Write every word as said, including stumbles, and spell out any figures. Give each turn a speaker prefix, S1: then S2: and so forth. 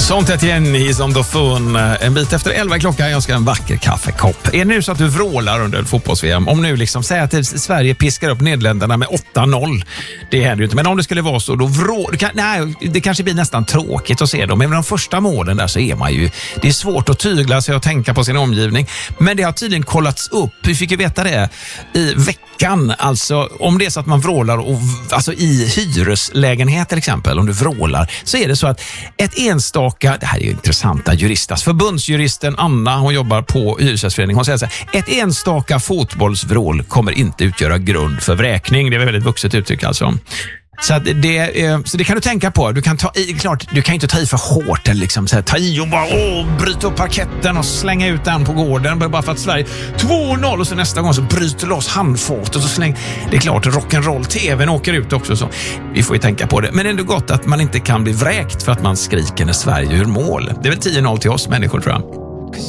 S1: Sånt ett igen i som då fun. En bit efter elva klockan, jag ska ha en vacker kaffekopp. Är det nu så att du vrålar under fotbolls-V M? Om nu liksom säger att Sverige piskar upp Nederländerna med åtta noll. Det händer ju inte. Men om det skulle vara så, då vrå... Kan... Nej, det kanske blir nästan tråkigt att se dem. Men de första målen där så är man ju... Det är svårt att tygla sig och tänka på sin omgivning. Men det har tydligen kollats upp. Vi fick ju veta det i veckan. Alltså, om det är så att man vrålar och, alltså, i hyreslägenhet till exempel, om du vrålar, så är det så att ett enstaka, det här är ju intressanta juristas, förbundsjuristen Anna, hon jobbar på hyresgästförening, hon säger så här: ett enstaka fotbollsvrål kommer inte utgöra grund för vräkning. Det är väldigt vuxet uttryck alltså. Så, att det, så det kan du tänka på. Du kan ta i, klart, du kan inte ta i för hårt eller liksom så här, ta i och bara åh, bryta upp parketten och slänga ut den på gården bara för att Sverige två noll och så nästa gång så bryter loss handfatet och så släng. Det är klart, rock'n'roll tvn åker ut också så. Vi får ju tänka på det. Men det är ändå gott att man inte kan bli vräkt för att man skriker när Sverige ur mål. Det är väl tio noll till oss människor, tror jag.